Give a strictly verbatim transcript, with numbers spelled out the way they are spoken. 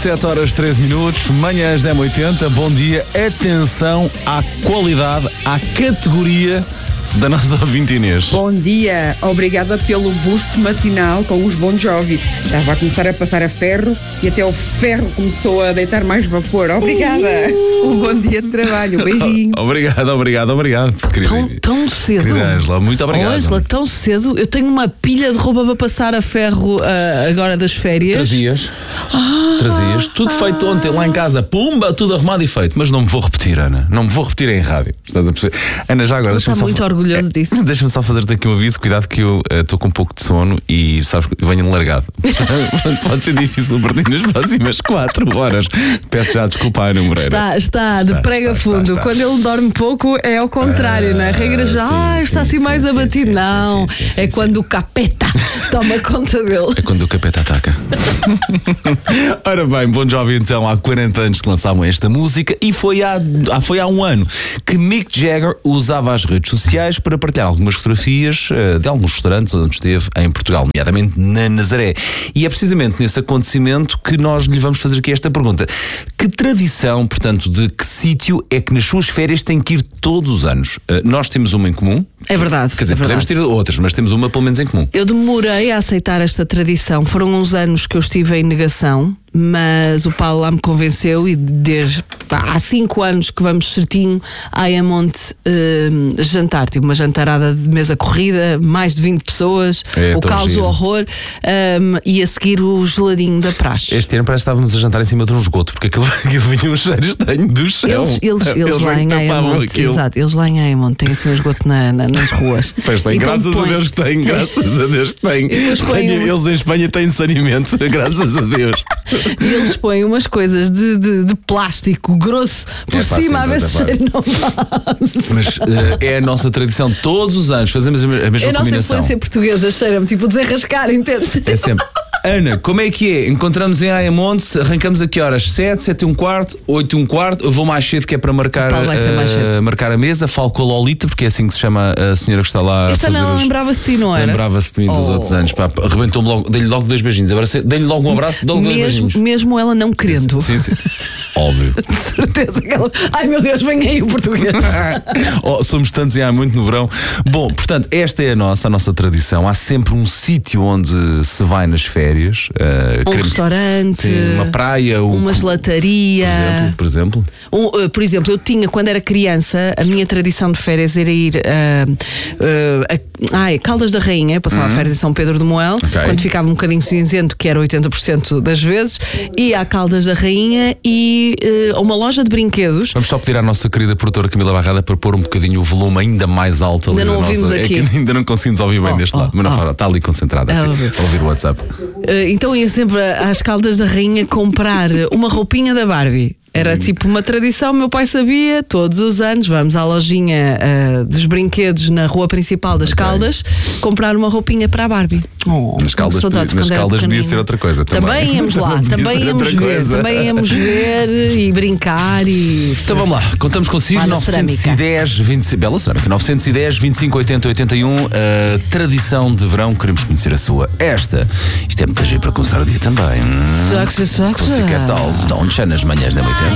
sete horas treze minutos, manhãs dez e oitenta, bom dia, atenção à qualidade, à categoria da nossa ouvinte Inês. Bom dia, obrigada pelo boost matinal com os Bon Jovi. Estava a começar a passar a ferro e até o ferro começou a deitar mais vapor. Obrigada. Uh! Um bom dia de trabalho. Beijinho. Obrigado, obrigado, obrigado. Querida, tão, tão cedo. Querida Ângela, muito obrigado. Oh, Ângela, tão cedo. Eu tenho uma pilha de roupa para passar a ferro uh, agora das férias. Trazias. Ah, Trazias. Tudo ah, feito ontem lá em casa. Pumba, tudo arrumado e feito. Mas não me vou repetir, Ana. Não me vou repetir em rádio. Estás a perceber? Ana, já agora, deixa-me só... muito orgulhoso disso. Deixa-me só fazer-te aqui um aviso. Cuidado que eu estou uh, com um pouco de sono e sabes que venho largado. Pode ser difícil para ti nas próximas quatro horas. Peço já desculpa, Ana Moreira. Está, está, de está, prega está, fundo. Está, está. Quando ele dorme pouco é ao contrário, uh, não é? Regra já, sim, ah, está sim, assim sim, mais sim, abatido. Sim, não, sim, sim, sim, é sim, quando sim. o capeta toma conta dele. É quando o capeta ataca. Ora bem, Bon Jovi então há quarenta anos que lançavam esta música e foi há, foi há um ano que Mick Jagger usava as redes sociais para partilhar algumas fotografias uh, de alguns restaurantes onde esteve em Portugal, nomeadamente na Nazaré. E é precisamente nesse acontecimento que nós lhe vamos fazer aqui esta pergunta. Que tradição, portanto, de que sítio é que nas suas férias tem que ir todos os anos? Uh, nós temos uma em comum. É verdade. Quer dizer, é podemos verdade. ter outras, mas temos uma pelo menos em comum. Eu demorei a aceitar esta tradição. Foram uns anos que eu estive em negação, mas o Paulo lá me convenceu e desde há cinco anos que vamos certinho a Ayamonte uh, jantar. Tipo uma jantarada de mesa corrida, mais de vinte pessoas, é, o caos, o horror, um, e a seguir o geladinho da praxe. Este ano parece que estávamos a jantar em cima de um esgoto, porque aquilo, aquilo vinha um cheiro estranho do chão. Eles, eles, eles, eles lá em Ayamonte, exato, eles lá em Ayamonte têm assim um esgoto na, na, nas ruas. Pois tem, então, graças põe... a Deus que tem, graças a Deus que tem. Eles um... em Espanha têm saneamento, graças a Deus. E eles põem umas coisas de, de, de plástico grosso por é, cima a ver se o cheiro não passa. Mas uh, é a nossa tradição, todos os anos fazemos a mesma combinação. É a nossa influência portuguesa, cheira-me tipo desenrascar, entendes? É sempre. Ana, como é que é? Encontramos em Ayamonte, arrancamos aqui horas sete, sete e um quarto, oito e um quarto. Eu vou mais cedo que é para marcar, uh, marcar a mesa. Falo com a Lolita, porque é assim que se chama a senhora que está lá. Esta a fazer não os... lembrava-se de ti, não era? Lembrava-se de mim dos oh. outros anos. Pá, arrebentou-me logo, dei-lhe logo dois beijinhos. Agora dei-lhe logo um abraço, dei-lhe dois beijinhos. Mesmo ela não querendo. Sim, sim. Óbvio. De certeza que ela. Ai meu Deus, vem aí o português. Oh, somos tantos e há muito no verão. Bom, portanto, esta é a nossa, a nossa tradição. Há sempre um sítio onde se vai nas férias. Uh, um queremos, restaurante, sim, uma praia, uma um, gelataria. Por exemplo, por exemplo? Um, uh, por exemplo, eu tinha, quando era criança, a minha tradição de férias era ir uh, uh, a, a Caldas da Rainha. Eu passava uhum. férias em São Pedro do Moel, okay. Quando ficava um bocadinho cinzento, que era oitenta por cento das vezes, ia a Caldas da Rainha e uh, a uma loja de brinquedos. Vamos só pedir à nossa querida produtora Camila Barrada para pôr um bocadinho o volume ainda mais alto ali. Ainda não ouvimos nossa... aqui. É que ainda não conseguimos ouvir bem oh, deste oh, lado, mas não oh. Está ali concentrada, a ouvir o WhatsApp. Uh, então ia sempre às Caldas da Rainha comprar uma roupinha da Barbie. Era tipo uma tradição, meu pai sabia, todos os anos vamos à lojinha uh, dos brinquedos na rua principal das okay. Caldas comprar uma roupinha para a Barbie. Oh, nas Caldas, podia, nas caldas podia ser outra coisa também. Também íamos lá, também íamos ver, também íamos ver e brincar e... Então vamos lá, contamos consigo novecentos e dez, vinte, bela cerâmica, novecentos e dez, vinte e cinco, oitenta, oitenta e um, uh, tradição de verão, queremos conhecer a sua. Esta, isto é muito giro para começar o dia também. Sexy, sexy. Pussycat Dolls, Don't Shine nas manhãs da noite.